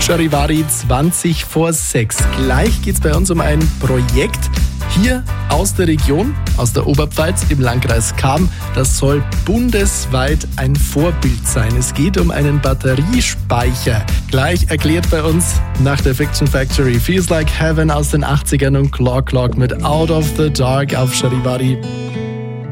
Charivari 20 vor 6. Gleich geht es bei uns um ein Projekt hier aus der Region, aus der Oberpfalz im Landkreis Cham. Das soll bundesweit ein Vorbild sein. Es geht um einen Batteriespeicher. Gleich erklärt bei uns nach der Fiction Factory Feels Like Heaven aus den 80ern und Clock mit Out of the Dark auf Charivari.